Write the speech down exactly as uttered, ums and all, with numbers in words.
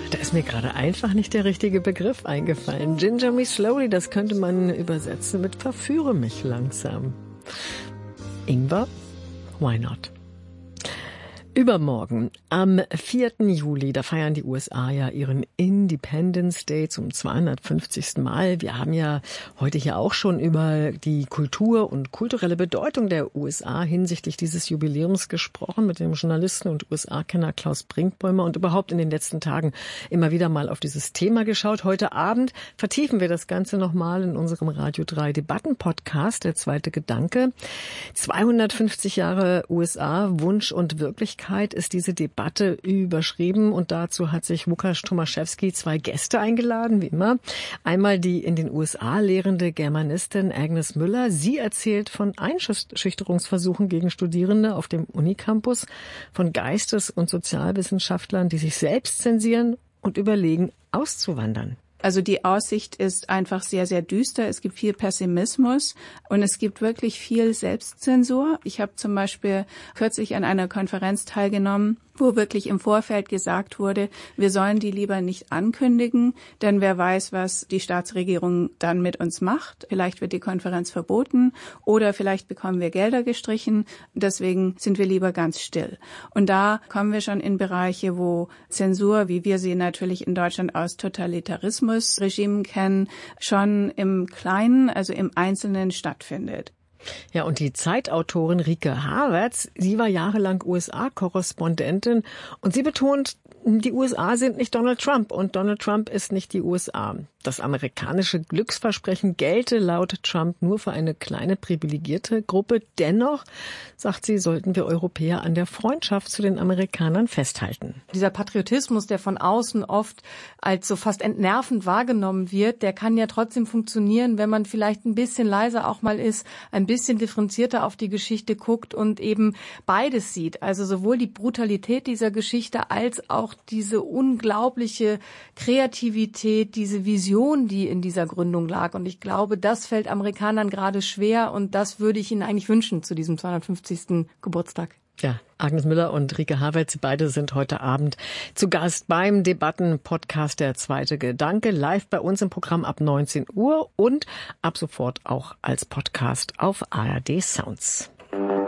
Da ist mir gerade einfach nicht der richtige Begriff eingefallen. Ginger me slowly, das könnte man übersetzen mit verführe mich langsam. Ingwer? Why not? Übermorgen, am vierten Juli, da feiern die U S A ja ihren Independence Day zum zweihundertfünfzigsten Mal. Wir haben ja heute hier auch schon über die Kultur und kulturelle Bedeutung der U S A hinsichtlich dieses Jubiläums gesprochen mit dem Journalisten und U S A-Kenner Klaus Brinkbäumer und überhaupt in den letzten Tagen immer wieder mal auf dieses Thema geschaut. Heute Abend vertiefen wir das Ganze nochmal in unserem Radio drei Debatten-Podcast, der zweite Gedanke. zweihundertfünfzig Jahre U S A, Wunsch und Wirklichkeit ist diese Debatte überschrieben und dazu hat sich Łukasz Tomaszewski zwei Gäste eingeladen, wie immer. Einmal die in den U S A lehrende Germanistin Agnes Müller. Sie erzählt von Einschüchterungsversuchen gegen Studierende auf dem Unicampus, von Geistes- und Sozialwissenschaftlern, die sich selbst zensieren und überlegen, auszuwandern. Also die Aussicht ist einfach sehr, sehr düster. Es gibt viel Pessimismus und es gibt wirklich viel Selbstzensur. Ich habe zum Beispiel kürzlich an einer Konferenz teilgenommen, wo wirklich im Vorfeld gesagt wurde, wir sollen die lieber nicht ankündigen, denn wer weiß, was die Staatsregierung dann mit uns macht. Vielleicht wird die Konferenz verboten oder vielleicht bekommen wir Gelder gestrichen. Deswegen sind wir lieber ganz still. Und da kommen wir schon in Bereiche, wo Zensur, wie wir sie natürlich in Deutschland aus Totalitarismusregimen kennen, schon im Kleinen, also im Einzelnen stattfindet. Ja, und die Zeitautorin Rike Havertz, sie war jahrelang U S A-Korrespondentin und sie betont, die U S A sind nicht Donald Trump und Donald Trump ist nicht die U S A. Das amerikanische Glücksversprechen gelte laut Trump nur für eine kleine privilegierte Gruppe. Dennoch, sagt sie, sollten wir Europäer an der Freundschaft zu den Amerikanern festhalten. Dieser Patriotismus, der von außen oft als so fast entnervend wahrgenommen wird, der kann ja trotzdem funktionieren, wenn man vielleicht ein bisschen leiser auch mal ist, ein bisschen differenzierter auf die Geschichte guckt und eben beides sieht. Also sowohl die Brutalität dieser Geschichte als auch diese unglaubliche Kreativität, diese Vision, die in dieser Gründung lag. Und ich glaube, das fällt Amerikanern gerade schwer und das würde ich ihnen eigentlich wünschen zu diesem zweihundertfünfzigsten Geburtstag. Ja, Agnes Müller und Rike Havertz, beide sind heute Abend zu Gast beim Debatten-Podcast Der zweite Gedanke, live bei uns im Programm ab neunzehn Uhr und ab sofort auch als Podcast auf A R D Sounds.